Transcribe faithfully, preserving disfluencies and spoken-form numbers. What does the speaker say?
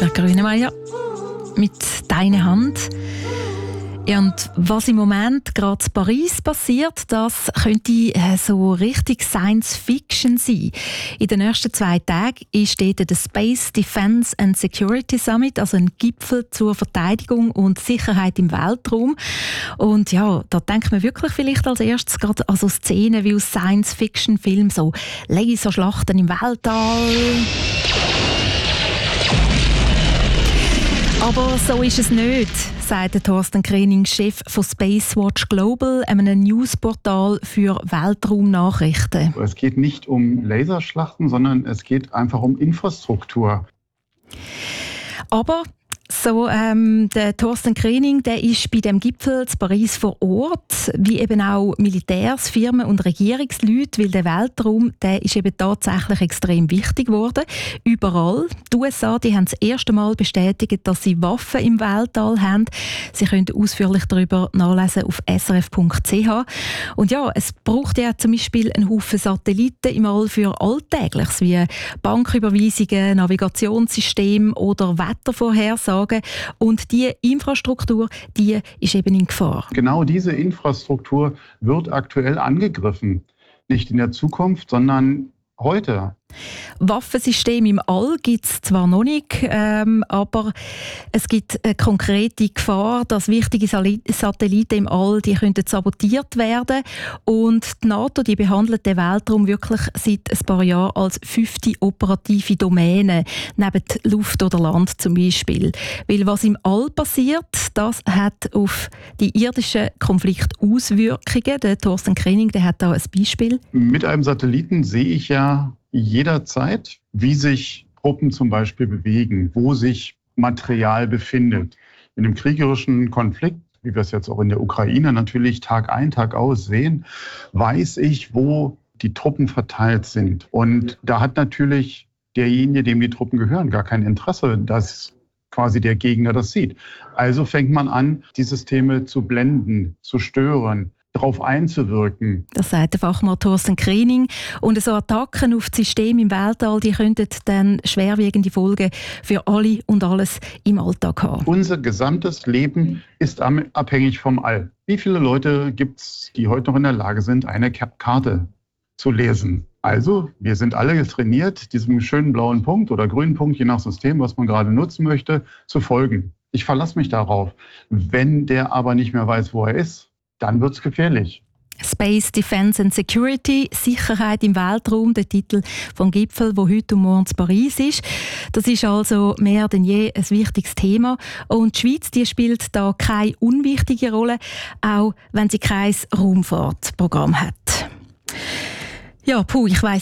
Herbert Grönemeyer mit «Deine Hand». Ja, und was im Moment gerade in Paris passiert, das könnte äh, so richtig Science-Fiction sein. In den nächsten zwei Tagen ist dort der Space Defence and Security Summit, also ein Gipfel zur Verteidigung und Sicherheit im Weltraum. Und ja, da denkt man wirklich vielleicht als erstes gerade an so Szenen wie aus Science-Fiction-Filmen, so Laserschlachten im Weltall. Aber so ist es nicht, sagt Thorsten Krening, Chef von Spacewatch Global, einem Newsportal für Weltraumnachrichten. Es geht nicht um Laserschlachten, sondern es geht einfach um Infrastruktur. Aber so, ähm, der Thorsten Krening, der ist bei dem Gipfel in Paris vor Ort, wie eben auch Militärs, Firmen und Regierungsleute, weil der Weltraum, der ist eben tatsächlich extrem wichtig geworden. Überall. Die U S A, die haben das erste Mal bestätigt, dass sie Waffen im Weltall haben. Sie können ausführlich darüber nachlesen auf s r f punkt c h. Und ja, es braucht ja zum Beispiel einen Haufen Satelliten im All für Alltägliches, wie Banküberweisungen, Navigationssysteme oder Wettervorhersagen. Und diese Infrastruktur, die ist eben in Gefahr. Genau diese Infrastruktur wird aktuell angegriffen. Nicht in der Zukunft, sondern heute. Waffensysteme im All gibt es zwar noch nicht, ähm, aber es gibt eine konkrete Gefahr, dass wichtige Satelliten im All die könnten sabotiert werden. Und die NATO die behandelt den Weltraum wirklich seit ein paar Jahren als fünfte operative Domäne, neben Luft oder Land zum Beispiel. Weil was im All passiert, das hat auf die irdischen Konflikte Auswirkungen. Der Thorsten Krening, der hat da ein Beispiel. Mit einem Satelliten sehe ich ja jederzeit, wie sich Truppen zum Beispiel bewegen, wo sich Material befindet. In einem kriegerischen Konflikt, wie wir es jetzt auch in der Ukraine natürlich Tag ein, Tag aus sehen, weiß ich, wo die Truppen verteilt sind. Und da hat natürlich derjenige, dem die Truppen gehören, gar kein Interesse, dass quasi der Gegner das sieht. Also fängt man an, die Systeme zu blenden, zu stören, darauf einzuwirken. Das sagt der Fachmann Thorsten Krening. Und so Attacken auf das System im Weltall, die könnten dann schwerwiegende Folgen für alle und alles im Alltag haben. Unser gesamtes Leben ist abhängig vom All. Wie viele Leute gibt es, die heute noch in der Lage sind, eine Karte zu lesen? Also, wir sind alle trainiert, diesem schönen blauen Punkt oder grünen Punkt, je nach System, was man gerade nutzen möchte, zu folgen. Ich verlasse mich darauf. Wenn der aber nicht mehr weiß, wo er ist, dann wird es gefährlich. Space Defence and Security, Sicherheit im Weltraum, der Titel vom Gipfel, wo heute und morgen in Paris ist. Das ist also mehr denn je ein wichtiges Thema. Und die Schweiz, die spielt da keine unwichtige Rolle, auch wenn sie kein Raumfahrtprogramm hat. Ja, puh, ich weiss